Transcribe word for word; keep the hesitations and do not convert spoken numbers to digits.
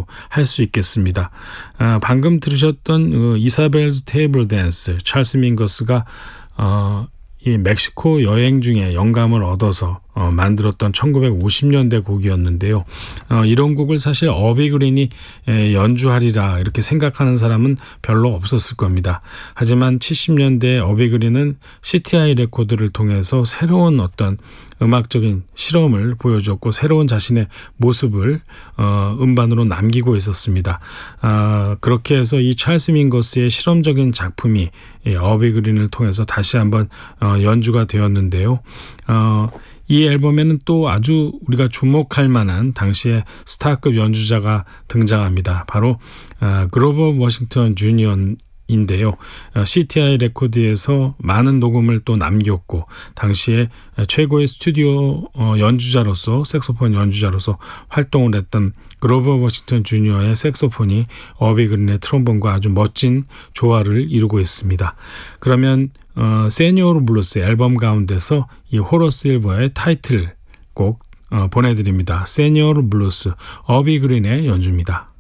연주라고 할 수 있겠습니다. 아, 방금 들으셨던 그 이사벨스 테이블 댄스, 찰스 밍거스가 어, 이 멕시코 여행 중에 영감을 얻어서 어, 만들었던 천구백오십 년대 곡이었는데요. 어, 이런 곡을 사실 어비 그린이 에, 연주하리라 이렇게 생각하는 사람은 별로 없었을 겁니다. 하지만 칠십 년대 어비 그린은 씨티아이 레코드를 통해서 새로운 어떤 음악적인 실험을 보여줬고 새로운 자신의 모습을 어, 음반으로 남기고 있었습니다. 아, 그렇게 해서 이 찰스 밍거스의 실험적인 작품이 이 어비 그린을 통해서 다시 한번 어, 연주가 되었는데요. 어, 이 앨범에는 또 아주 우리가 주목할 만한 당시의 스타급 연주자가 등장합니다. 바로 어, 그로버 워싱턴 주니어인데요. 어, 씨티아이 레코드에서 많은 녹음을 또 남겼고 당시에 최고의 스튜디오 어, 연주자로서 색소폰 연주자로서 활동을 했던 그로버 워싱턴 주니어의 색소폰이 어비 그린의 트롬본과 아주 멋진 조화를 이루고 있습니다. 그러면 어, 세니오르 블루스 앨범 가운데서 이 호러 실버의 타이틀곡 어, 보내드립니다. 세니오르 블루스 어비 그린의 연주입니다.